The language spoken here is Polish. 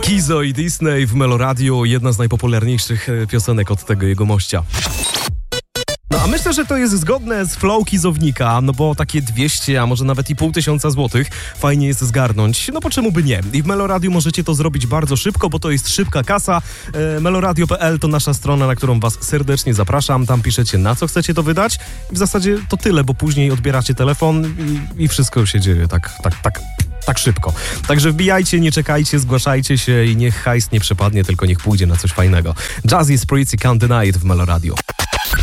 Kizo i Disney w Meloradiu, jedna z najpopularniejszych piosenek od tego jego mościa. No a myślę, że to jest zgodne z flow kizownika, no bo takie 200, a może nawet i 500 złotych fajnie jest zgarnąć, no po czemu by nie. I w Meloradiu możecie to zrobić bardzo szybko, bo to jest szybka kasa. Meloradio.pl to nasza strona, na którą was serdecznie zapraszam. Tam piszecie, na co chcecie to wydać. I w zasadzie to tyle, bo później odbieracie telefon i wszystko się dzieje tak szybko. Także wbijajcie, nie czekajcie, zgłaszajcie się i niech hajs nie przepadnie, tylko niech pójdzie na coś fajnego. Jazzy Spritz i Can't Deny It w Meloradiu.